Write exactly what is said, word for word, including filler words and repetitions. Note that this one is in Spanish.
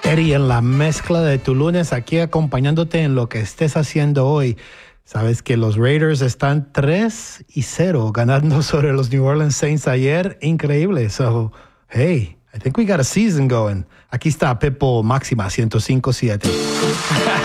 Eddie en la mezcla de tu lunes, aquí acompañándote en lo que estés haciendo hoy. Sabes que los Raiders están tres y cero ganando sobre los New Orleans Saints ayer. Increíble. So, hey, I think we got a season going. Aquí está Pepo Máxima ciento cinco punto siete.